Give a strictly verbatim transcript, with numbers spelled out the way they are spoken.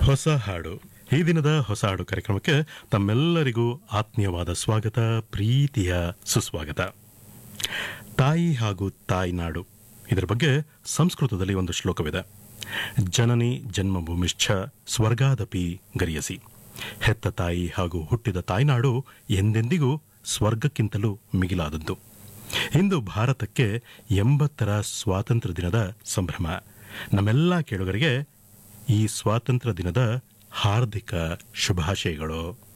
ಹೊಸ ಹಾಡು ಈ ದಿನದ ಹೊಸ ಹಾಡು ಕಾರ್ಯಕ್ರಮಕ್ಕೆ ತಮ್ಮೆಲ್ಲರಿಗೂ ಆತ್ಮೀಯವಾದ ಸ್ವಾಗತ, ಪ್ರೀತಿಯ ಸುಸ್ವಾಗತ. ತಾಯಿ ಹಾಗೂ ತಾಯ್ನಾಡು ಇದರ ಬಗ್ಗೆ ಸಂಸ್ಕೃತದಲ್ಲಿ ಒಂದು ಶ್ಲೋಕವಿದೆ. ಜನನಿ ಜನ್ಮಭೂಮಿಶ್ಚ ಸ್ವರ್ಗಾದಪಿ ಗರಿಯಸಿ. ಹೆತ್ತ ತಾಯಿ ಹಾಗೂ ಹುಟ್ಟಿದ ತಾಯ್ನಾಡು ಎಂದೆಂದಿಗೂ ಸ್ವರ್ಗಕ್ಕಿಂತಲೂ ಮಿಗಿಲಾದದ್ದು. ಇಂದು ಭಾರತಕ್ಕೆ ಎಂಬತ್ತರ ಸ್ವಾತಂತ್ರ್ಯ ದಿನದ ಸಂಭ್ರಮ. ನಮ್ಮೆಲ್ಲ ಕೇಳುಗರಿಗೆ ಈ ಸ್ವಾತಂತ್ರ್ಯ ದಿನದ ಹಾರ್ದಿಕ ಶುಭಾಶಯಗಳು.